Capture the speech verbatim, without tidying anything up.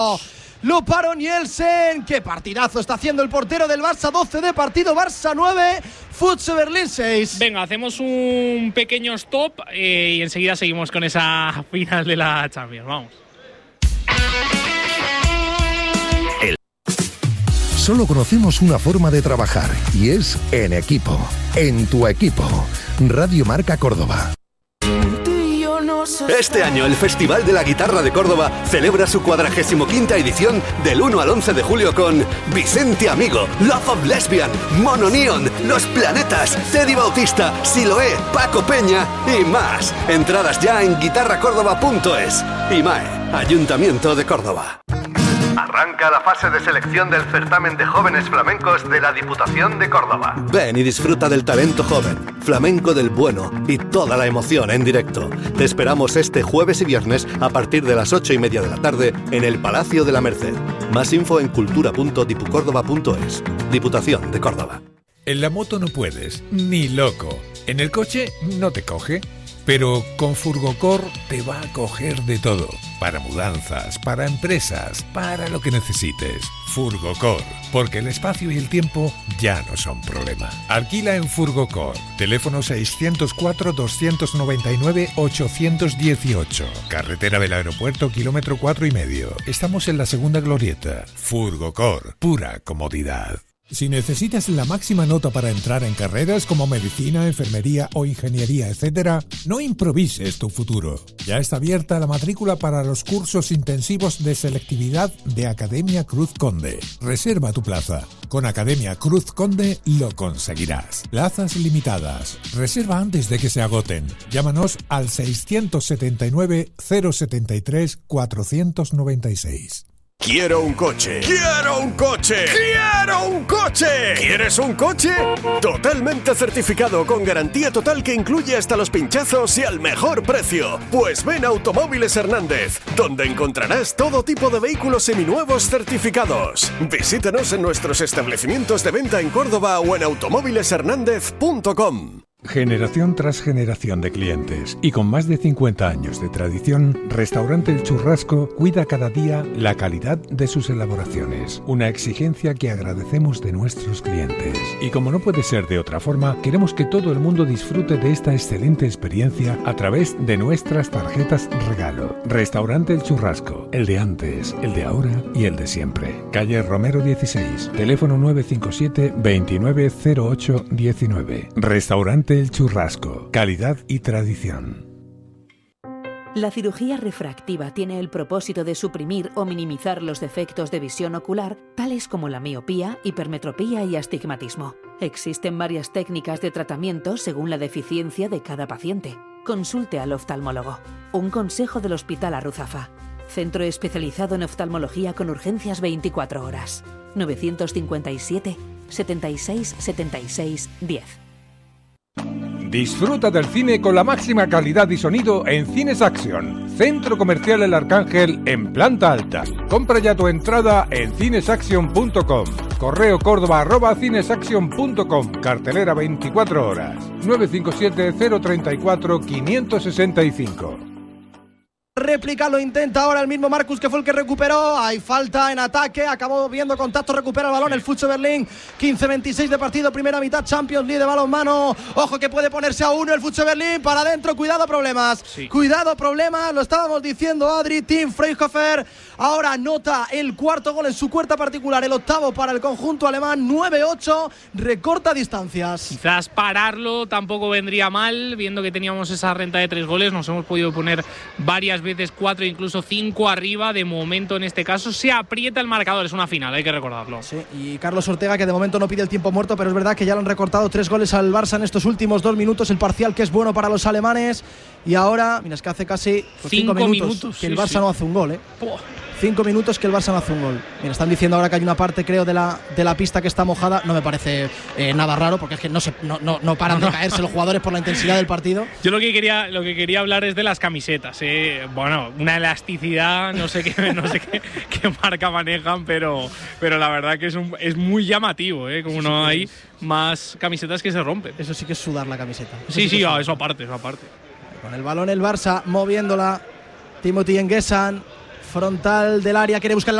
Lo paró Nielsen. Qué partidazo está haciendo el portero del Barça. doce de partido, Barça nueve, F C Berlín seis. Venga, hacemos un pequeño stop eh, y enseguida seguimos con esa final de la Champions. Vamos. El... Solo conocemos una forma de trabajar y es en equipo. En tu equipo. Radio Marca Córdoba. Este año el Festival de la Guitarra de Córdoba celebra su cuadragésimo quinta edición del uno al once de julio con Vicente Amigo, Love of Lesbian, Mono Neon, Los Planetas, Teddy Bautista, Siloé, Paco Peña y más. Entradas ya en guitarra córdoba punto es. I M A E, Ayuntamiento de Córdoba. Arranca la fase de selección del certamen de jóvenes flamencos de la Diputación de Córdoba. Ven y disfruta del talento joven, flamenco del bueno y toda la emoción en directo. Te esperamos este jueves y viernes a partir de las ocho y media de la tarde en el Palacio de la Merced. Más info en cultura punto dipucórdoba punto es. Diputación de Córdoba. En la moto no puedes, ni loco. En el coche no te coge. Pero con Furgocor te va a coger de todo. Para mudanzas, para empresas, para lo que necesites. Furgocor, porque el espacio y el tiempo ya no son problema. Alquila en Furgocor. Teléfono seiscientos cuatro, doscientos noventa y nueve, ochocientos dieciocho. Carretera del Aeropuerto, kilómetro cuatro y medio. Estamos en la segunda glorieta. Furgocor, pura comodidad. Si necesitas la máxima nota para entrar en carreras como medicina, enfermería o ingeniería, etcétera, no improvises tu futuro. Ya está abierta la matrícula para los cursos intensivos de selectividad de Academia Cruz Conde. Reserva tu plaza. Con Academia Cruz Conde lo conseguirás. Plazas limitadas. Reserva antes de que se agoten. Llámanos al seiscientos setenta y nueve, cero setenta y tres, cuatrocientos noventa y seis. Quiero un coche. ¡Quiero un coche! ¡Quiero un coche! ¿Quieres un coche? Totalmente certificado con garantía total que incluye hasta los pinchazos y al mejor precio. Pues ven a Automóviles Hernández, donde encontrarás todo tipo de vehículos seminuevos certificados. Visítanos en nuestros establecimientos de venta en Córdoba o en automóviles hernández punto com. Generación tras generación de clientes y con más de cincuenta años de tradición, Restaurante El Churrasco cuida cada día la calidad de sus elaboraciones, una exigencia que agradecemos de nuestros clientes. Y como no puede ser de otra forma, queremos que todo el mundo disfrute de esta excelente experiencia a través de nuestras tarjetas regalo. Restaurante El Churrasco, el de antes, el de ahora y el de siempre. Calle Romero dieciséis, teléfono nueve cinco siete, veintinueve cero ocho diecinueve. Restaurante El Churrasco, calidad y tradición. La cirugía refractiva tiene el propósito de suprimir o minimizar los defectos de visión ocular, tales como la miopía, hipermetropía y astigmatismo. Existen varias técnicas de tratamiento según la deficiencia de cada paciente. Consulte al oftalmólogo. Un consejo del Hospital Arruzafa. Centro especializado en oftalmología con urgencias veinticuatro horas. novecientos cincuenta y siete, setenta y seis, setenta y seis, diez. Disfruta del cine con la máxima calidad y sonido en Cines Action, Centro Comercial El Arcángel en planta alta. Compra ya tu entrada en cinesaction punto com. Correo córdoba arroba cinesaction punto com. Cartelera veinticuatro horas. nueve cinco siete, cero tres cuatro, cinco seis cinco. Réplica lo intenta ahora el mismo Marcus, que fue el que recuperó. Hay falta en ataque, acabó viendo contacto, recupera el balón sí. El F C Berlín. Quince veintiséis de partido, primera mitad, Champions League de balonmano. Ojo que puede ponerse a uno el F C Berlín, para adentro, cuidado problemas sí. Cuidado problemas, lo estábamos diciendo Adri. Tim Freyhofer ahora anota el cuarto gol en su cuarta particular, el octavo para el conjunto alemán. Nueve ocho, recorta distancias. Quizás pararlo tampoco vendría mal, viendo que teníamos esa renta de tres goles. Nos hemos podido poner varias veces cuatro, incluso cinco arriba. De momento, en este caso, se aprieta el marcador. Es una final, hay que recordarlo. Sí, y Carlos Ortega, que de momento no pide el tiempo muerto, pero es verdad que ya le han recortado tres goles al Barça en estos últimos dos minutos. El parcial que es bueno para los alemanes. Y ahora, mira, es que hace casi pues, cinco, cinco minutos, minutos que sí, el Barça sí. no hace un gol, ¿eh? Puh. Cinco minutos que el Barça no hace un gol. Mira, están diciendo ahora que hay una parte, creo, de la, de la pista que está mojada. No me parece eh, nada raro, porque es que no, se, no, no, no paran no, no. de caerse los jugadores por la intensidad del partido. Yo lo que quería, lo que quería hablar es de las camisetas. ¿eh? Bueno, una elasticidad, no sé qué, no sé qué, qué marca manejan, pero, pero la verdad que es, un, es muy llamativo, ¿eh? Como sí, no sí, hay es. más camisetas que se rompen. Eso sí que es sudar la camiseta. Eso sí, sí, sí eso aparte, eso aparte. Con el balón el Barça, moviéndola. Timothy Nguessan. frontal del área, quiere buscar